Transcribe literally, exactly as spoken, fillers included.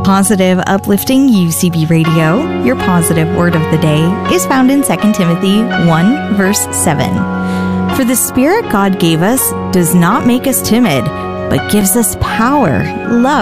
Positive, uplifting U C B Radio, your positive word of the day, is found in Second Timothy one, verse seven. For the Spirit God gave us does not make us timid, but gives us power, love,